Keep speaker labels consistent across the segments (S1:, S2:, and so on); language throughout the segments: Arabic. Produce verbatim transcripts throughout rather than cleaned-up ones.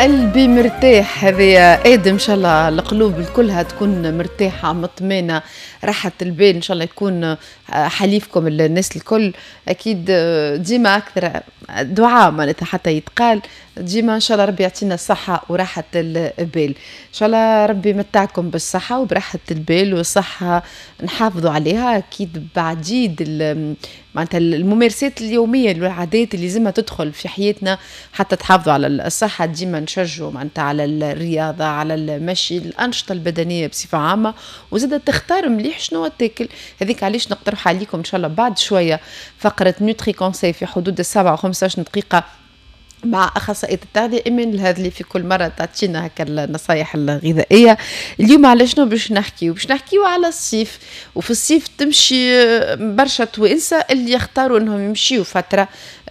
S1: قلبي مرتاح. هذه آدم إن شاء الله القلوب الكلها تكون مرتاحة مطمئنة، راحة البال إن شاء الله يكون حليفكم الناس الكل. أكيد ديما أكثر دعاء معناتها حتى يتقال ديما إن شاء الله ربي يعطينا الصحة وراحة البال. إن شاء الله ربي يمتعكم بالصحة وبراحة البال والصحة نحافظوا عليها. أكيد بعديد معناتها الممارسات اليومية والعادات اللي لازمها تدخل في حياتنا حتى تحافظوا على الصحة. ديما نشجعوا معناتها على الرياضة، على المشي، الأنشطة البدنية بصفة عامة، وزادة تختار مليح شنو تاكل. هذيك علاش نقترح عليكم إن شاء الله بعد شوية فقرة نوتري كونساي في حدود السبعة وخمسة عشر دقيقة مع أخصائية التغذية إيمان الهذلي في كل مرة تعطينا هكا النصايح الغذائية. اليوم على شنو باش نحكيو؟ باش نحكيو على الصيف، وفي الصيف تمشي برشا توانسة اللي يختاروا انهم يمشيوا فترة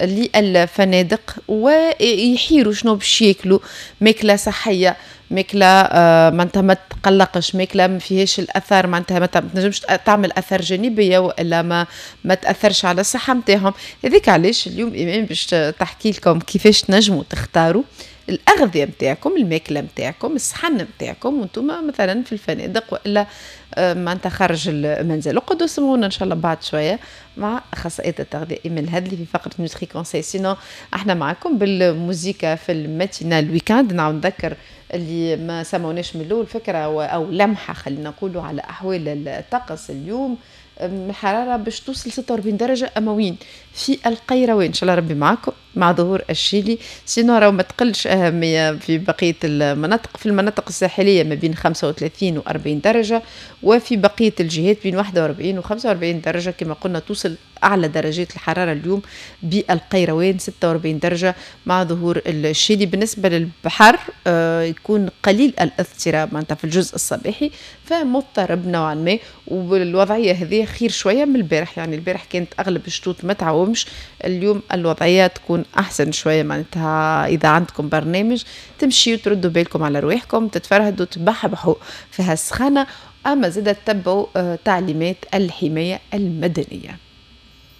S1: للفنادق ويحيروا شنو باش ياكلوا، ماكلة صحية، ماكلة آه معناتها ما تقلقش، ماكلة ما فيهاش الأثر معناتها ما تنجمش تعمل أثر جانبية وإلا ما ما تأثرش على الصحة متاعهم. هذيك علاش اليوم إيمان باش تحكي لكم كيفاش تنجموا تختاروا الأغذية متاعكم، الماكلة متاعكم، الصحن متاعكم وانتم مثلا في الفنادق وإلا آه معناتها خارج المنزل. وقعدوا سمعونا إن شاء الله بعد شوية مع أخصائية التغذية إيمان الهذلي في فقرة نوتري كونساي. سينو احنا معكم بالموسيقى في الماتينال ويكاند. نعاود نذكر اللي ما سمعوناش من الاول فكره او لمحه خلينا نقولوا على احوال الطقس اليوم. الحراره باش توصل ستة وأربعين درجه اموين في القيروان. ان شاء الله ربي معكم مع ظهور الشيلي. سينو راهو ما تقلش اهميه في بقيه المناطق. في المناطق الساحليه ما بين خمسة وثلاثين و أربعين درجه، وفي بقيه الجهات بين واحد وأربعين و خمسة وأربعين درجه. كما قلنا توصل اعلى درجات الحراره اليوم بالقيروان ستة وأربعين درجه مع ظهور الشيلي. بالنسبه للبحر آه يكون قليل الاضطراب معناتها في الجزء الصباحي، فمضطرب نوعا ما، والوضعيه هذه خير شويه من البارح. يعني البارح كانت اغلب الشطوط ما تعومش، اليوم الوضعيه تكون احسن شويه. معناتها اذا عندكم برنامج تمشيوا تردوا بالكم على رواحكم، تتفرهدوا تبحبحوا في هالسخانه، اما زاد تتبعوا آه تعليمات الحمايه المدنيه.